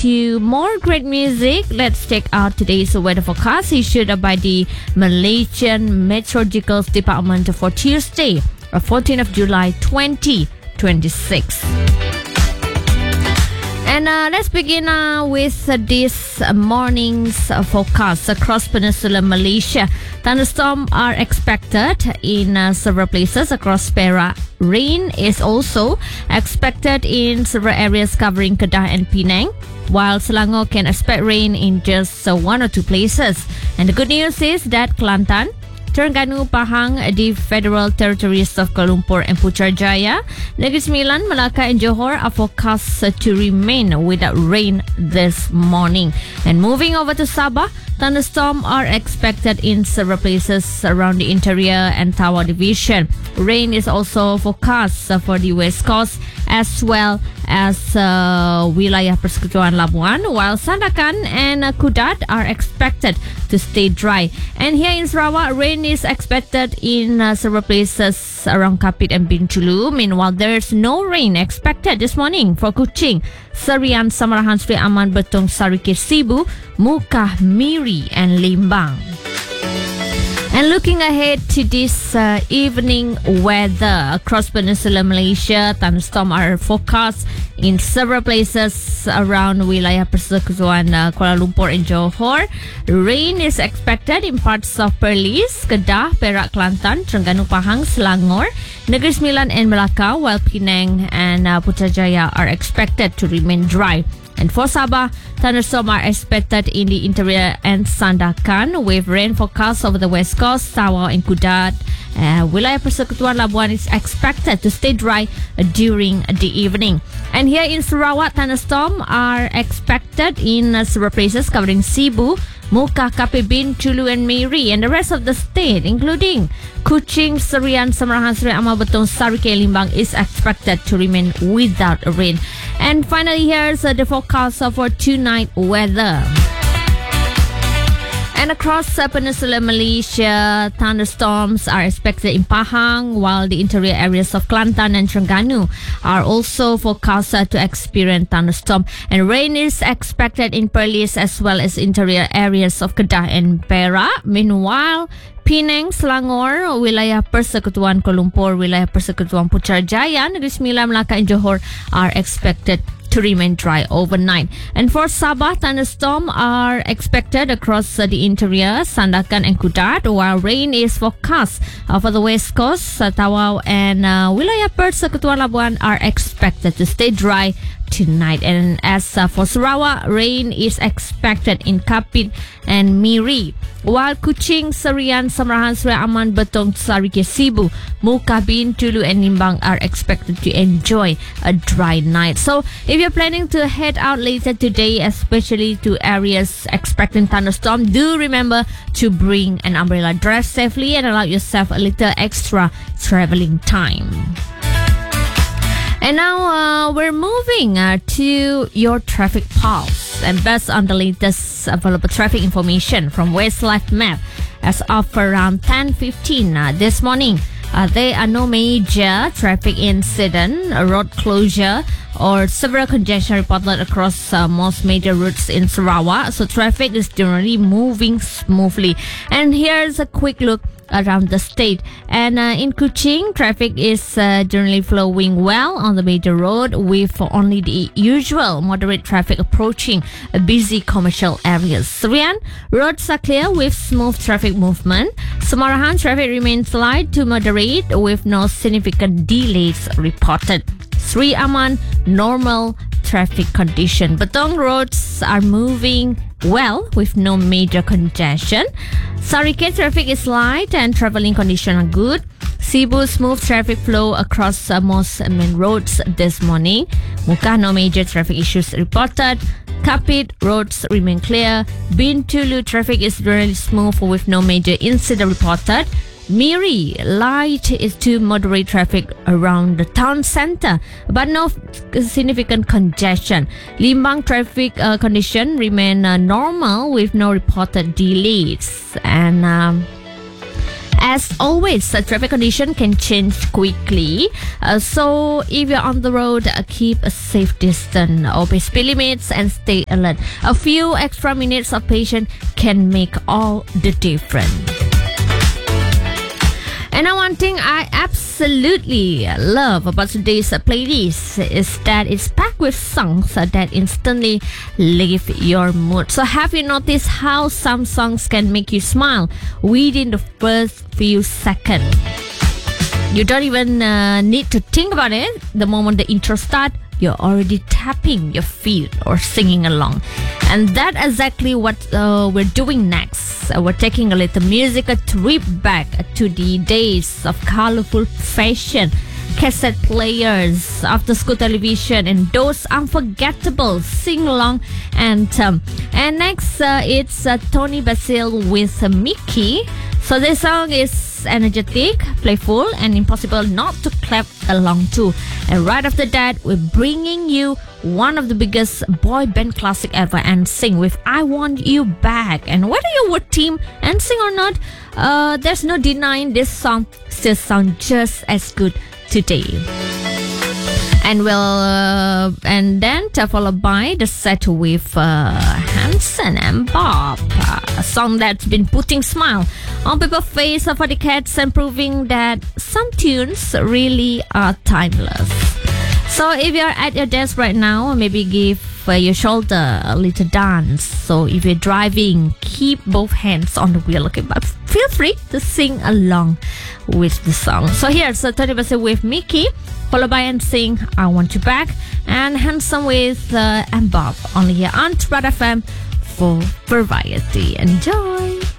to more great music. Let's check out today's weather forecast issued by the Malaysian Meteorological Department for Tuesday, 14th of July 2026. And let's begin with this morning's forecast across Peninsular Malaysia. Thunderstorms are expected in several places across Perak. Rain is also expected in several areas covering Kedah and Penang, while Selangor can expect rain in just one or two places. And the good news is that Kelantan, Terengganu, Pahang, the Federal Territories of Kuala Lumpur and Putrajaya, Negeri Sembilan, Melaka and Johor are forecast to remain without rain this morning. And moving over to Sabah, thunderstorms are expected in several places around the interior and Tawau Division. Rain is also forecast for the West Coast as well as wilayah Persekutuan Labuan, while Sandakan and Kudat are expected to stay dry. And here in Sarawak, rain is expected in several places around Kapit and Bintulu. Meanwhile, there's no rain expected this morning for Kuching, Serian, Samarahan, Sri Aman, Betong, Sarikit, Sibu, Mukah, Miri and Limbang. And looking ahead to this evening weather across Peninsular Malaysia, thunderstorms are forecast in several places around wilayah Persekutuan Kuala Lumpur and Johor. Rain is expected in parts of Perlis, Kedah, Perak, Kelantan, Terengganu, Pahang, Selangor, Negeri Sembilan and Melaka, while Penang and Putrajaya are expected to remain dry. And for Sabah, thunderstorms are expected in the interior and Sandakan, with rain forecast over the west coast, Tawau and Kudat. Wilayah Persekutuan Labuan is expected to stay dry during the evening. And here in Sarawak, thunderstorms are expected in several places covering Sibu, Mukah, Kapit, Bintulu and Miri, and the rest of the state, including Kuching, Serian, Samarahan, Sri Aman, Betong, Sarikit, Limbang, is expected to remain without rain. And finally, here's the forecast for tonight weather. And across Peninsular Malaysia, thunderstorms are expected in Pahang, while the interior areas of Kelantan and Terengganu are also forecast to experience thunderstorm. And rain is expected in Perlis as well as interior areas of Kedah and Perak. Meanwhile, Penang, Selangor, wilayah Persekutuan Kuala Lumpur, wilayah Persekutuan Putrajaya, Negeri Sembilan, Melaka and Johor are expected to remain dry overnight. And for Sabah, thunderstorms are expected across the interior, Sandakan and Kudat, while rain is forecast for the west coast, Tawau and wilayah Persekutuan Labuan are expected to stay dry tonight. And as for Sarawak, rain is expected in Kapit and Miri, while Kuching, Serian, Samarahan, Sri Aman, Betong, Sarikit, Sibu, Mukah, Bintulu and Limbang are expected to enjoy a dry night. So if you're planning to head out later today, especially to areas expecting thunderstorm, do remember to bring an umbrella. Drive safely and allow yourself a little extra traveling time. And now we're moving to your traffic pulse. And based on the latest available traffic information from Westlife Map, as of around 10:15 this morning, there are no major traffic incident, road closure, or severe congestion reported across most major routes in Sarawak. So traffic is generally moving smoothly. And here's a quick look around the state. And in Kuching, traffic is generally flowing well on the major road, with only the usual moderate traffic approaching busy commercial areas. Serian, roads are clear with smooth traffic movement. Samarahan, traffic remains light to moderate with no significant delays reported. Sri Aman, normal traffic condition. Betong, roads are moving well with no major congestion. Sarikit, traffic is light and traveling conditions are good. Sibu, smooth traffic flow across most main roads this morning. Mukah, no major traffic issues reported. Kapit, roads remain clear. Bintulu, traffic is generally smooth with no major incident reported. Miri, light is to moderate traffic around the town center, but no significant congestion. Limbang, traffic condition remain normal with no reported delays. And As always, the traffic condition can change quickly. So if you're on the road, keep a safe distance, obey speed limits, and stay alert. A few extra minutes of patience can make all the difference. And one thing I absolutely love about today's playlist is that it's packed with songs that instantly lift your mood. So have you noticed how some songs can make you smile within the first few seconds? You don't even need to think about it. The moment the intro starts, you're already tapping your feet or singing along. And that's exactly what we're doing next. We're taking a little musical trip back to the days of colorful fashion, cassette players, after school television, and those unforgettable sing-along anthem. And next, it's Tony Basil with Mickey. So this song is energetic, playful, and impossible not to clap along to. And right after that, we're bringing you one of the biggest boy band classic ever, and sing with I Want You Back. And whether you were team and sing or not, there's no denying this song still sounds just as good today. And then followed by the set with Hanson and Bob, a song that's been putting smile on people's face for decades and proving that some tunes really are timeless. So if you're at your desk right now, maybe give your shoulder a little dance. So if you're driving, keep both hands on the wheel, okay? But feel free to sing along with the song. So here's Tony Basil with Mickey, followed by NSYNC, I Want You Back, and Handsome with and Bob, only here on Trad FM for variety. Enjoy!